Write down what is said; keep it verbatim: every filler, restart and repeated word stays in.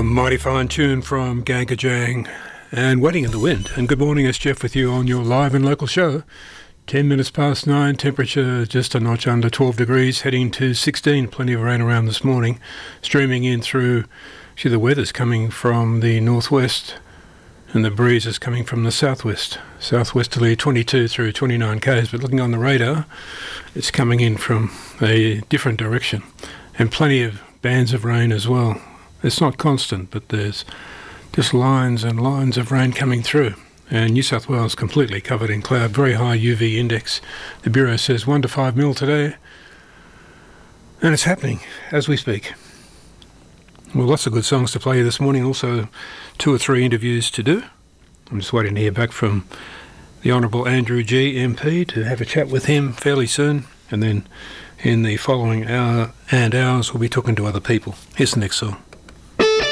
A mighty fine tune from Gankajang and Waiting in the Wind. And good morning, it's Jeff with you on your live and local show. ten minutes past nine, temperature just a notch under twelve degrees, heading to sixteen. Plenty of rain around this morning. Streaming in through, see the weather's coming from the northwest and the breeze is coming from the southwest. Southwesterly twenty-two through twenty-nine k's, but looking on the radar, it's coming in from a different direction. And plenty of bands of rain as well. It's not constant, but there's just lines and lines of rain coming through. And New South Wales completely covered in cloud, very high U V index. The Bureau says one to five mil today. And it's happening as we speak. Well, lots of good songs to play this morning. Also, two or three interviews to do. I'm just waiting to hear back from the Honourable Andrew Gee M P to have a chat with him fairly soon. And then in the following hour and hours, we'll be talking to other people. Here's the next song.